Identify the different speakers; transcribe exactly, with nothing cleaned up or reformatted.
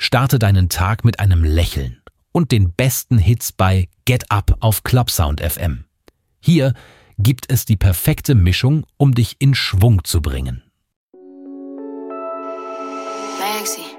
Speaker 1: Starte deinen Tag mit einem Lächeln und den besten Hits bei Get Up auf Clubsound F M. Hier gibt es die perfekte Mischung, um dich in Schwung zu bringen.
Speaker 2: Maxi.